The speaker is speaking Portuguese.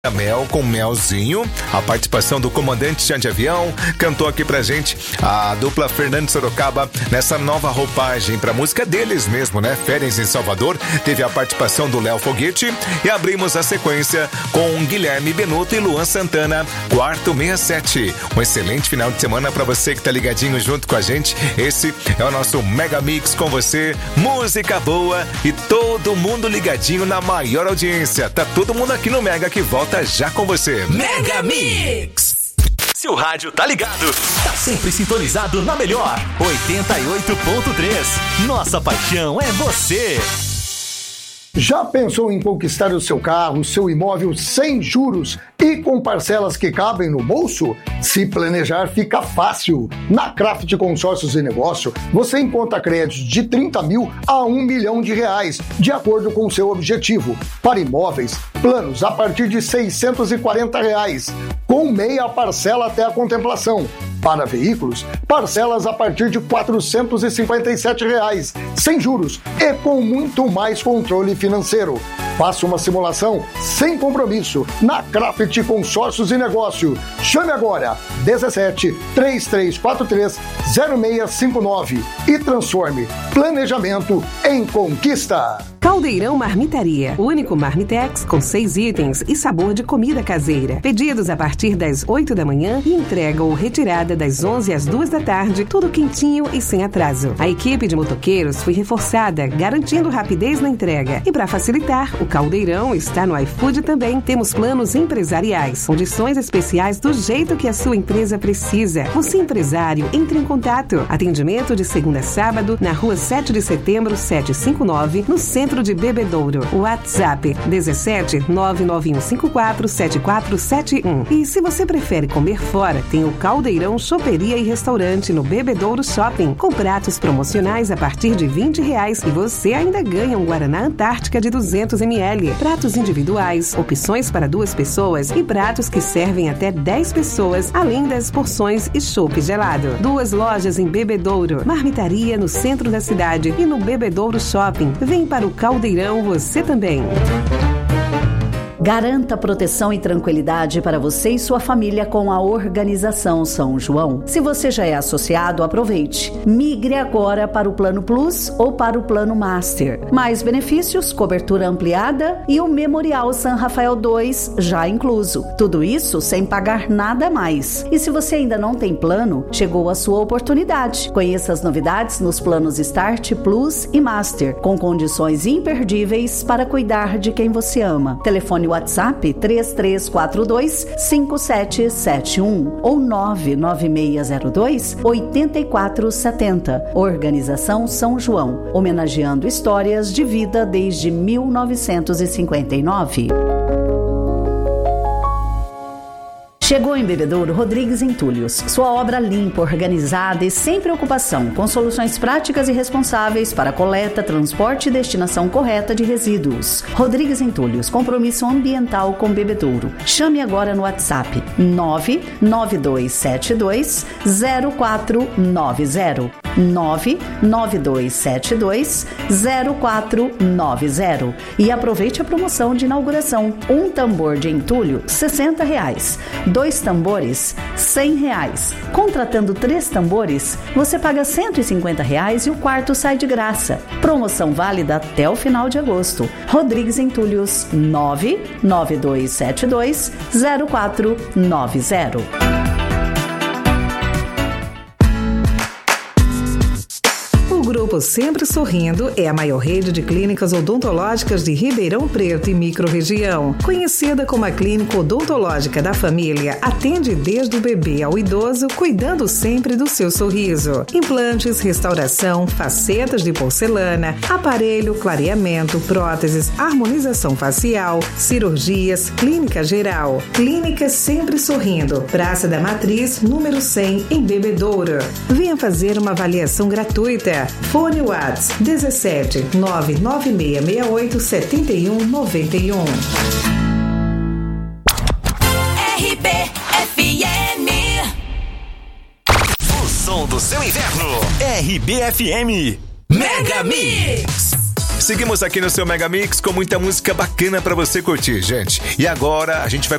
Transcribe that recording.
Mel com Melzinho, a participação do comandante Chão de Avião, cantou aqui pra gente a dupla Fernando Sorocaba nessa nova roupagem pra música deles mesmo, né? Férias em Salvador, teve a participação do Léo Foguete e abrimos a sequência com Guilherme Benuto e Luan Santana, Quarto 67. Um excelente final de semana pra você que tá ligadinho junto com a gente. Esse é o nosso Mega Mix com você, música boa e todo mundo ligadinho na maior audiência. Tá todo mundo aqui no Mega que volta já com você. Mega Mix. Se o rádio tá ligado, tá sempre sintonizado na melhor 88.3. Nossa paixão é você. Já pensou em conquistar o seu carro, o seu imóvel sem juros e com parcelas que cabem no bolso? Se planejar fica fácil. Na Craft Consórcios e Negócio, você encontra créditos de 30 mil a 1 milhão de reais, de acordo com o seu objetivo. Para imóveis, planos a partir de 640 reais, com meia parcela até a contemplação. Para veículos, parcelas a partir de 457 reais, sem juros e com muito mais controle financeiro. Faça uma simulação sem compromisso na Craft Consórcios e Negócio. Chame agora 17 3343 0659 e transforme planejamento em conquista. Caldeirão Marmitaria, o único Marmitex com 6 itens e sabor de comida caseira. Pedidos a partir das 8 da manhã e entrega ou retirada das 11 às 2 da tarde, tudo quentinho e sem atraso. A equipe de motoqueiros foi reforçada, garantindo rapidez na entrega. E para facilitar, o Caldeirão está no iFood também. Temos planos empresariais, condições especiais do jeito que a sua empresa precisa. Você empresário, entre em contato. Atendimento de segunda a sábado, na rua 7 de setembro, 759, no centro de Bebedouro. WhatsApp 17 99154 7471. E se você prefere comer fora, tem o Caldeirão Choperia e Restaurante no Bebedouro Shopping, com pratos promocionais a partir de R$20 e você ainda ganha um Guaraná Antártica de 200 ml. Pratos individuais, opções para 2 pessoas e pratos que servem até 10 pessoas, além das porções e chopp gelado. 2 lojas em Bebedouro, Marmitaria no centro da cidade e no Bebedouro Shopping. Vem para o Caldeirão você também. Garanta proteção e tranquilidade para você e sua família com a Organização São João. Se você já é associado, aproveite. Migre agora para o Plano Plus ou para o Plano Master. Mais benefícios, cobertura ampliada e o Memorial San Rafael 2 já incluso. Tudo isso sem pagar nada a mais. E se você ainda não tem plano, chegou a sua oportunidade. Conheça as novidades nos planos Start, Plus e Master, com condições imperdíveis para cuidar de quem você ama. Telefone WhatsApp 3342-5771 ou 99602-8470. Organização São João, homenageando histórias de vida desde 1959. Chegou em Bebedouro Rodrigues Entulhos, sua obra limpa, organizada e sem preocupação, com soluções práticas e responsáveis para coleta, transporte e destinação correta de resíduos. Rodrigues Entulhos, compromisso ambiental com Bebedouro. Chame agora no WhatsApp 99272-0490. 99272-0490 e aproveite a promoção de inauguração. Um tambor de entulho R$60, 2 tambores R$100. Contratando 3 tambores, você paga R$150 e o quarto sai de graça. Promoção válida até o final de agosto. Rodrigues Entulhos 99272-0490. O Grupo Sempre Sorrindo é a maior rede de clínicas odontológicas de Ribeirão Preto e microrregião. Conhecida como a Clínica Odontológica da Família, atende desde o bebê ao idoso, cuidando sempre do seu sorriso. Implantes, restauração, facetas de porcelana, aparelho, clareamento, próteses, harmonização facial, cirurgias, clínica geral. Clínica Sempre Sorrindo, Praça da Matriz, número 100, em Bebedouro. Venha fazer uma avaliação gratuita. Fone WhatsApp 17 99668 7191. RBFM. O som do seu inverno. RBFM Mega Mix. Seguimos aqui no seu Mega Mix com muita música bacana pra você curtir, gente. E agora a gente vai